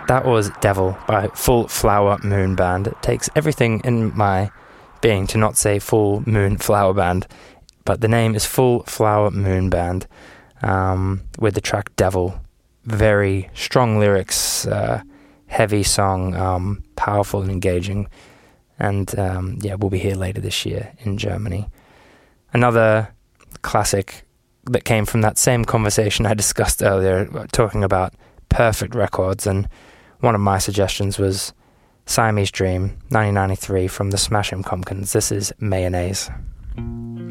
That was Devil by Full Flower Moon Band. It takes everything in my being to not say Full Moon Flower Band, but the name is Full Flower Moon Band, with the track Devil. Very strong lyrics, heavy song, powerful and engaging, and we'll be here later this year in Germany. Another classic that came from that same conversation I discussed earlier, talking about perfect records, and one of my suggestions was Siamese Dream, 1993, from the Smashing Pumpkins. This is Mayonnaise.